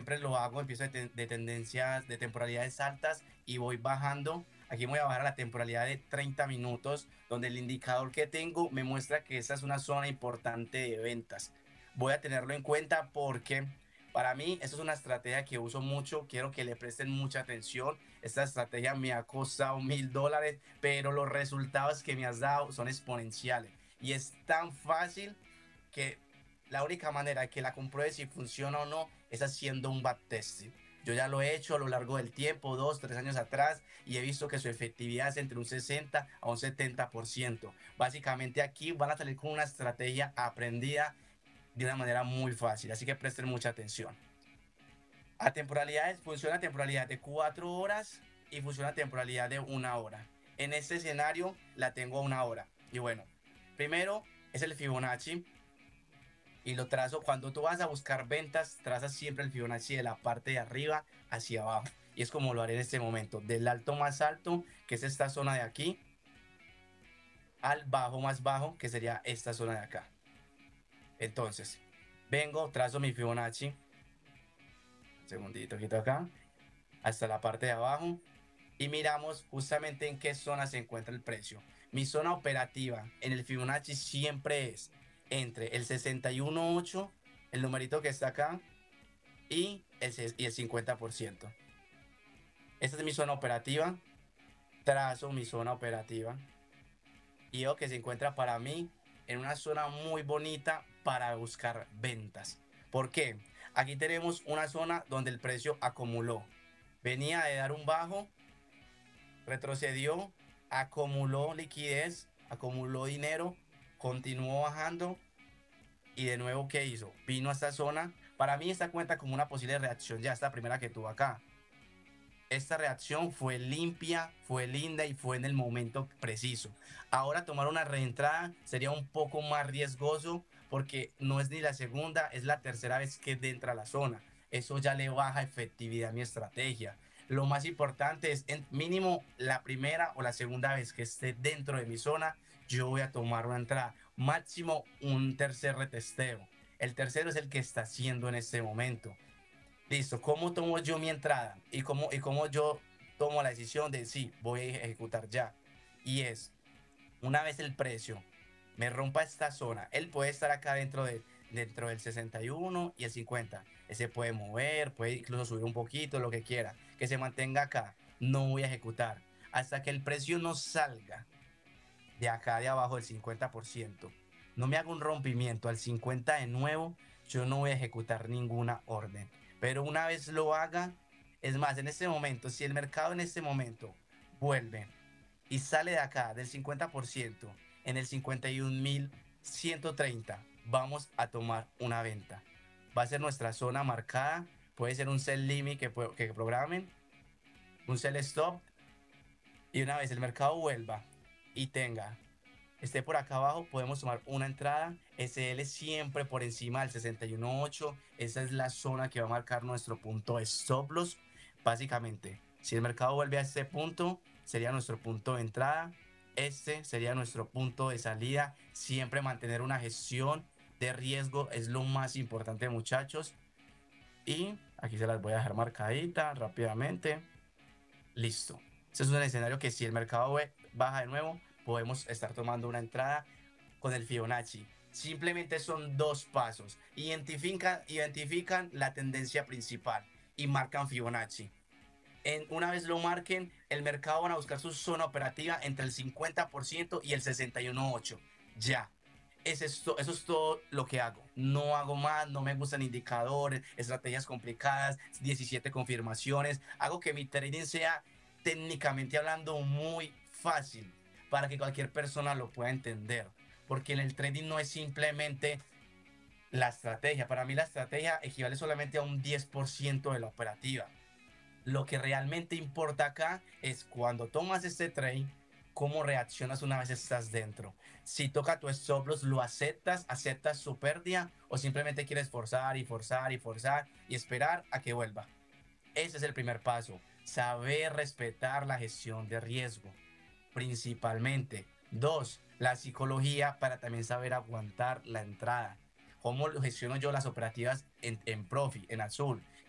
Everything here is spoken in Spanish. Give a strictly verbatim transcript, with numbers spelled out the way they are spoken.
siempre lo hago, empiezo de, ten- de tendencias, de temporalidades altas y voy bajando. Aquí voy a bajar a la temporalidad de treinta minutos, donde el indicador que tengo me muestra que esta es una zona importante de ventas. Voy a tenerlo en cuenta porque para mí esto es una estrategia que uso mucho. Quiero que le presten mucha atención. Esta estrategia me ha costado mil dólares, pero los resultados que me has dado son exponenciales. Y es tan fácil que la única manera de que la compruebe si funciona o no es haciendo un backtesting. Yo ya lo he hecho a lo largo del tiempo, dos, tres años atrás, y he visto que su efectividad es entre un sesenta a un setenta por ciento. Básicamente aquí van a salir con una estrategia aprendida de una manera muy fácil, así que presten mucha atención. A temporalidades, funciona a temporalidad de cuatro horas y funciona a temporalidad de una hora. En este escenario la tengo a una hora. Y bueno, primero es el Fibonacci y lo trazo. Cuando tú vas a buscar ventas, trazas siempre el Fibonacci de la parte de arriba hacia abajo. Y es como lo haré en este momento, del alto más alto, que es esta zona de aquí, al bajo más bajo, que sería esta zona de acá. Entonces, vengo, trazo mi Fibonacci, un segundito, quito acá, hasta la parte de abajo y miramos justamente en qué zona se encuentra el precio. Mi zona operativa en el Fibonacci siempre es entre el sesenta y uno punto ocho, el numerito que está acá, y el, y el cincuenta por ciento. Esta es mi zona operativa. Trazo mi zona operativa y veo que se encuentra para mí en una zona muy bonita para buscar ventas. ¿Por qué? Aquí tenemos una zona donde el precio acumuló. Venía de dar un bajo, retrocedió, acumuló liquidez, acumuló dinero, continuó bajando y de nuevo, ¿qué hizo? Vino a esta zona. Para mí esta cuenta como una posible reacción ya, esta primera que tuvo acá. Esta reacción fue limpia, fue linda y fue en el momento preciso. Ahora tomar una reentrada sería un poco más riesgoso porque no es ni la segunda, es la tercera vez que entra a la zona. Eso ya le baja efectividad a mi estrategia. Lo más importante es en mínimo la primera o la segunda vez que esté dentro de mi zona, yo voy a tomar una entrada. Máximo un tercer retesteo. El tercero es el que está haciendo en este momento. Listo, ¿cómo tomo yo mi entrada? Y cómo, y cómo yo tomo la decisión de sí, voy a ejecutar ya. Y es, una vez el precio me rompa esta zona, él puede estar acá dentro, de, dentro del sesenta y uno y el cincuenta. Él se puede mover, puede incluso subir un poquito, lo que quiera. Que se mantenga acá, no voy a ejecutar. Hasta que el precio no salga de acá de abajo del cincuenta por ciento, no me haga un rompimiento al cincuenta de nuevo, yo no voy a ejecutar ninguna orden. Pero una vez lo haga, es más, en este momento, si el mercado en este momento vuelve y sale de acá del cincuenta por ciento en el cincuenta y un mil ciento treinta, vamos a tomar una venta. Va a ser nuestra zona marcada, puede ser un sell limit que, que programen, un sell stop, y una vez el mercado vuelva y tenga esté por acá abajo, podemos tomar una entrada. S L siempre por encima del sesenta y uno punto ocho. Esa es la zona que va a marcar nuestro punto de stop loss. Básicamente, si el mercado vuelve a este punto, sería nuestro punto de entrada. Este sería nuestro punto de salida. Siempre mantener una gestión de riesgo es lo más importante, muchachos. Y aquí se las voy a dejar marcadita rápidamente. Listo. Este es un escenario que si el mercado baja de nuevo, podemos estar tomando una entrada con el Fibonacci. Simplemente son dos pasos. Identifican, identifican la tendencia principal y marcan Fibonacci. En, una vez lo marquen, el mercado van a buscar su zona operativa entre el cincuenta por ciento y el sesenta y uno punto ocho. Ya. Eso es, to, eso es todo lo que hago. No hago más, no me gustan indicadores, estrategias complicadas, diecisiete confirmaciones. Hago que mi trading sea técnicamente hablando muy fácil para que cualquier persona lo pueda entender. Porque en el trading no es simplemente la estrategia. Para mí la estrategia equivale solamente a un diez por ciento de la operativa. Lo que realmente importa acá es cuando tomas este trade, cómo reaccionas una vez estás dentro. Si toca tu stop loss, lo aceptas, aceptas su pérdida o simplemente quieres forzar y forzar y forzar y esperar a que vuelva. Ese es el primer paso, saber respetar la gestión de riesgo, principalmente. Dos, la psicología para también saber aguantar la entrada. ¿Cómo gestiono yo las operativas en, en Profit, en azul?